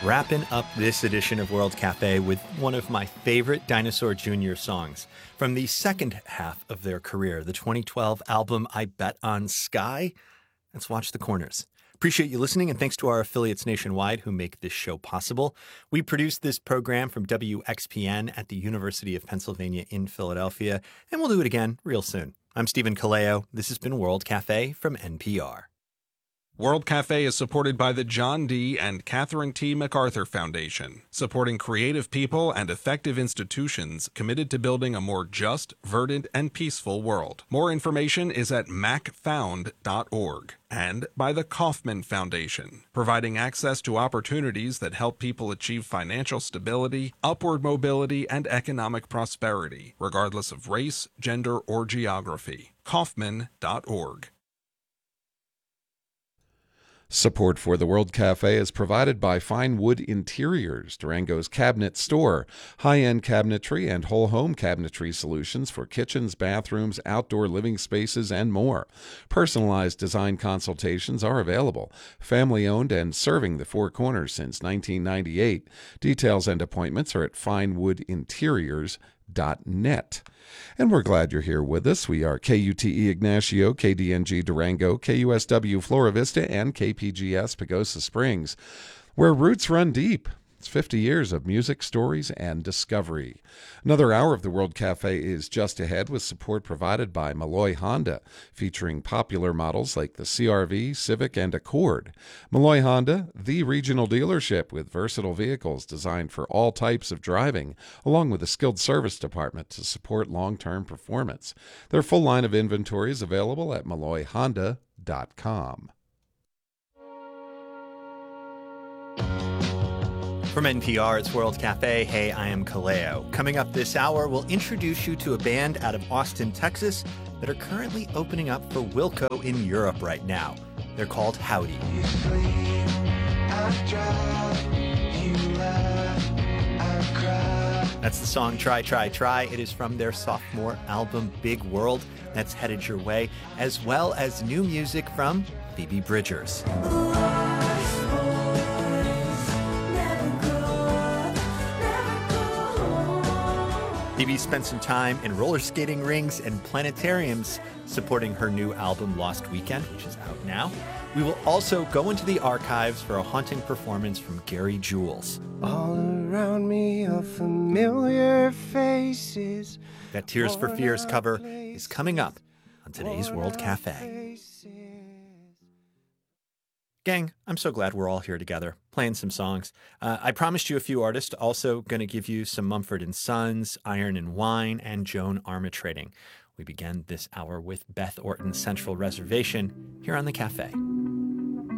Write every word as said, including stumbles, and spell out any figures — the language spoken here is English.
Wrapping up this edition of World Cafe with one of my favorite Dinosaur Junior songs from the second half of their career, the twenty twelve album I Bet on Sky. Let's watch the corners. Appreciate you listening, and thanks to our affiliates nationwide who make this show possible. We produce this program from W X P N at the University of Pennsylvania in Philadelphia, and we'll do it again real soon. I'm Stephen Kaleo. This has been World Cafe from N P R. World Cafe is supported by the John D. and Catherine T. MacArthur Foundation, supporting creative people and effective institutions committed to building a more just, verdant, and peaceful world. More information is at mac found dot org. And by the Kauffman Foundation, providing access to opportunities that help people achieve financial stability, upward mobility, and economic prosperity, regardless of race, gender, or geography. Kauffman dot org. Support for the World Cafe is provided by Fine Wood Interiors, Durango's cabinet store. High-end cabinetry and whole home cabinetry solutions for kitchens, bathrooms, outdoor living spaces, and more. Personalized design consultations are available. Family-owned and serving the Four Corners since nineteen ninety-eight. Details and appointments are at fine wood interiors dot net. And we're glad you're here with us. We are K U T E Ignacio, K D N G Durango, K U S W Flora Vista, and K P G S Pagosa Springs, where roots run deep. It's fifty years of music, stories, and discovery. Another hour of the World Cafe is just ahead with support provided by Malloy Honda, featuring popular models like the C R V, Civic, and Accord. Malloy Honda, the regional dealership with versatile vehicles designed for all types of driving, along with a skilled service department to support long-term performance. Their full line of inventory is available at malloy honda dot com. From N P R, it's World Cafe. Hey, I am Kaleo. Coming up this hour, we'll introduce you to a band out of Austin, Texas, that are currently opening up for Wilco in Europe right now. They're called Howdy. You sleep, I drive, you laugh, I cry. That's the song Try, Try, Try. It is from their sophomore album, Big World. That's headed your way, as well as new music from Phoebe Bridgers. Phoebe spent some time in roller skating rings and planetariums supporting her new album Lost Weekend, which is out now. We will also go into the archives for a haunting performance from Gary Jules. All around me are familiar faces. That Tears for Fears cover is coming up on today's World Cafe. Gang, I'm so glad we're all here together, playing some songs. Uh, I promised you a few artists, also going to give you some Mumford and Sons, Iron and Wine, and Joan Armatrading. We began this hour with Beth Orton's Central Reservation here on the Cafe.